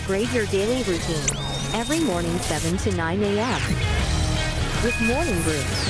Upgrade your daily routine. Every morning 7 to 9 a.m. with Morning Groove.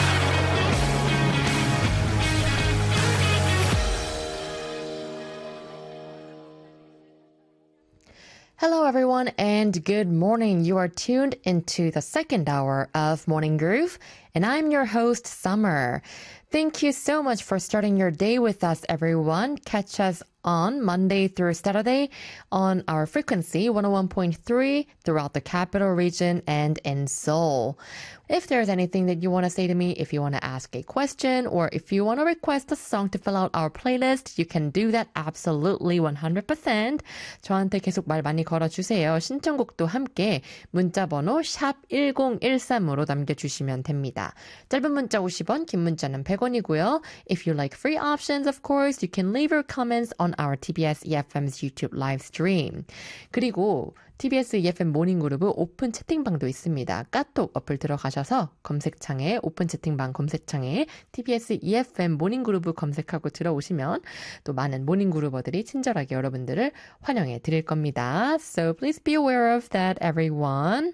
Hello everyone and good morning. You are tuned into the second hour of Morning Groove and I'm your host Summer. Thank you so much for starting your day with us everyone. Catch us on Monday through Saturday on our frequency 101.3 throughout the capital region and in Seoul. If there's anything that you want to say to me, if you want to ask a question, or if you want to request a song to fill out our playlist, you can do that absolutely 100%. 저한테 계속 말 많이 걸어주세요. 신청곡도 함께 문자번호 샵 1013으로 남겨주시면 됩니다. 짧은 문자 50원, 긴 문자는 100원이고요. If you like free options, of course, you can leave your comments on our TBS EFM's YouTube live stream. 그리고 TBS EFM 모닝그룹 오픈 채팅방도 있습니다. 까톡 어플 들어가셔서 검색창에 오픈 채팅방 검색창에 TBS EFM 모닝그룹 검색하고 들어오시면 또 많은 모닝그룹어들이 친절하게 여러분들을 환영해 드릴 겁니다. So please be aware of that, everyone.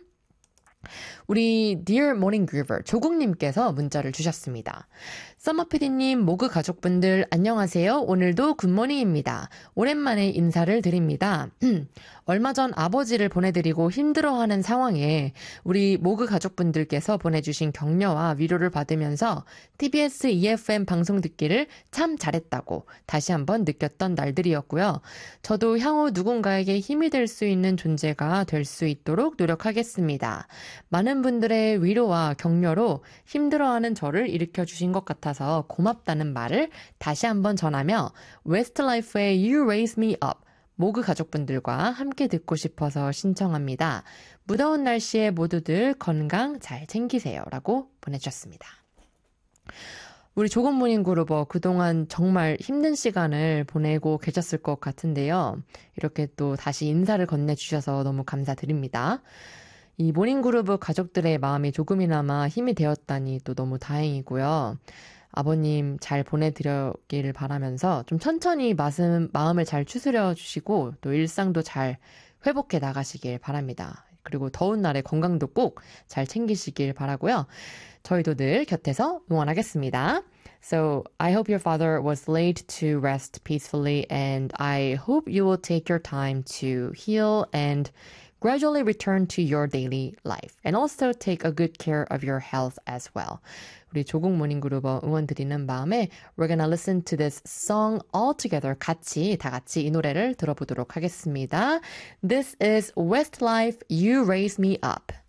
우리 Dear Morning Groover 조국님께서 문자를 주셨습니다. 서머피디님, 모그 가족분들 안녕하세요. 오늘도 굿모닝입니다. 오랜만에 인사를 드립니다. 얼마 전 아버지를 보내드리고 힘들어하는 상황에 우리 모그 가족분들께서 보내주신 격려와 위로를 받으면서 TBS EFM 방송 듣기를 참 잘했다고 다시 한번 느꼈던 날들이었고요. 저도 향후 누군가에게 힘이 될 수 있는 존재가 될 수 있도록 노력하겠습니다. 많은 분들의 위로와 격려로 힘들어하는 저를 일으켜주신 것 같아서 고맙다는 말을 다시 한번 전하며 웨스트라이프의 You Raise Me Up 모그 가족분들과 함께 듣고 싶어서 신청합니다. 무더운 날씨에 모두들 건강 잘 챙기세요 라고 보내주셨습니다. 우리 조금 모닝 그룹 그동안 정말 힘든 시간을 보내고 계셨을 것 같은데요. 이렇게 또 다시 인사를 건네주셔서 너무 감사드립니다. 이 모닝그룹 가족들의 마음이 조금이나마 힘이 되었다니 또 너무 다행이고요. 아버님 잘 보내드리기를 바라면서 좀 천천히 마음을 잘 추스려 주시고 또 일상도 잘 회복해 나가시길 바랍니다. 그리고 더운 날에 건강도 꼭 잘 챙기시길 바라고요. 저희도 늘 곁에서 응원하겠습니다. So I hope your father was laid to rest peacefully and I hope you will take your time to heal and gradually return to your daily life and also take a good care of your health as well. 우리 조국 모닝그룹 응원 드리는 마음에 we're gonna listen to this song all together. 다 같이 이 노래를 들어보도록 하겠습니다. This is Westlife, You Raise Me Up.